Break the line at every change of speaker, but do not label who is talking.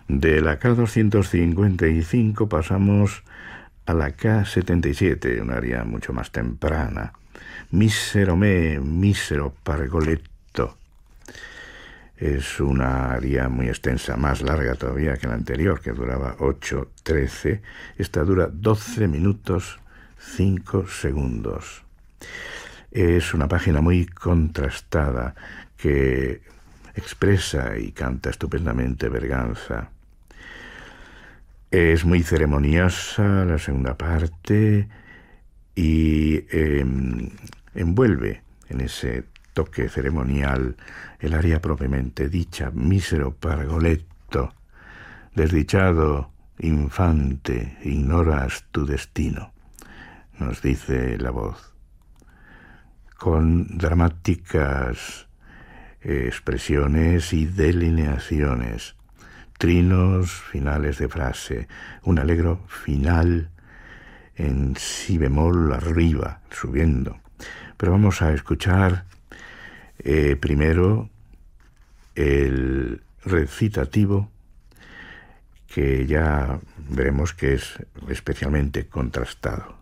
De la K255 pasamos a la K77, un área mucho más temprana. Misero me, misero pargoletto. Es una aria muy extensa, más larga todavía que la anterior, que duraba 8:13. Esta dura 12 minutos 5 segundos. Es una página muy contrastada que expresa y canta estupendamente Berganza. Es muy ceremoniosa la segunda parte y envuelve en ese toque ceremonial el aria propiamente dicha, Misero pargoletto. Desdichado infante, ignoras tu destino, nos dice la voz, con dramáticas expresiones y delineaciones, trinos finales de frase, un alegro final en si bemol arriba, subiendo. Pero vamos a escuchar primero el recitativo, que ya veremos que es especialmente contrastado.